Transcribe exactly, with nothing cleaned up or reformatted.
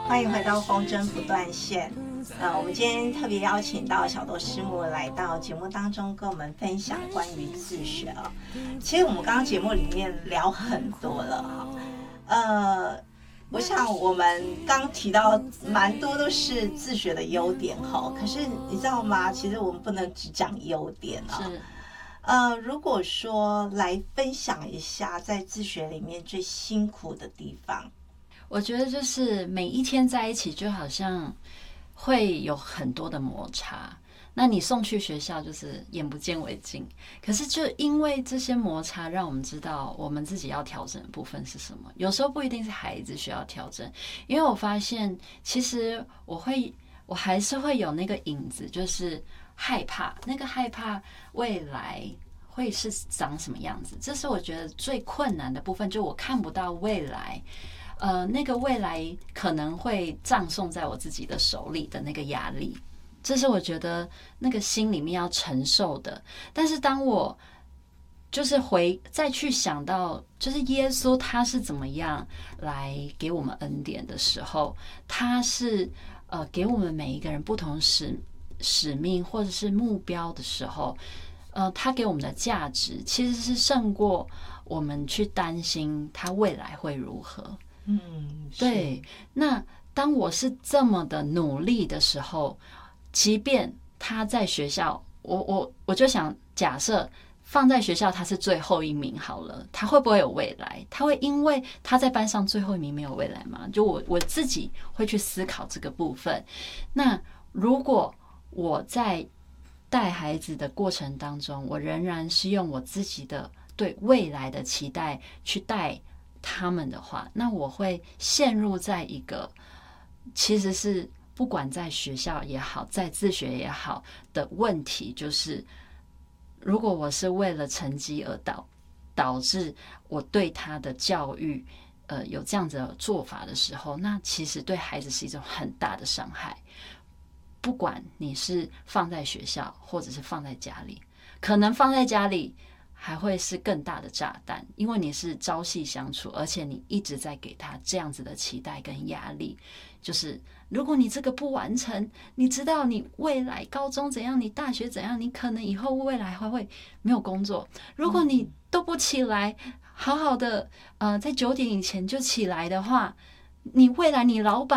欢迎回到风筝不断线。呃，我们今天特别邀请到小豆师母来到节目当中，跟我们分享关于自学哦。其实我们刚刚节目里面聊很多了哈，呃，我想我们刚提到蛮多都是自学的优点哈，可是你知道吗？其实我们不能只讲优点啊、哦。呃，如果说来分享一下在自学里面最辛苦的地方， 我觉得就是每一天在一起，就好像会有很多的摩擦。那你送去学校就是眼不见为净，可是就因为这些摩擦，让我们知道我们自己要调整的部分是什么。有时候不一定是孩子需要调整，因为我发现其实我会，我还是会有那个影子，就是害怕，那个害怕未来会是长什么样子。这是我觉得最困难的部分，就我看不到未来。呃，那个未来可能会葬送在我自己的手里的那个压力，这是我觉得那个心里面要承受的。但是当我就是回再去想到，就是耶稣他是怎么样来给我们恩典的时候，他是呃给我们每一个人不同使使命或者是目标的时候，呃，他给我们的价值其实是胜过我们去担心他未来会如何。 嗯， 对。那当我是这么的努力的时候，即便他在学校，我我我就想假设放在学校他是最后一名好了，他会不会有未来？他会因为他在班上最后一名没有未来吗？就我我自己会去思考这个部分。那如果我在带孩子的过程当中，我仍然是用我自己的对未来的期待去带他们的话，那我会陷入在一个其实是不管在学校也好，在自学也好的问题，就是如果我是为了成绩而导导致我对他的教育呃有这样子的做法的时候，那其实对孩子是一种很大的伤害。不管你是放在学校或者是放在家里，可能放在家里还会是更大的炸弹，因为你是朝夕相处，而且你一直在给他这样子的期待跟压力，就是如果你这个不完成，你知道你未来高中怎样，你大学怎样，你可能以后未来还会没有工作。如果你都不起来，好好的呃，在九点以前就起来的话，你未来你老板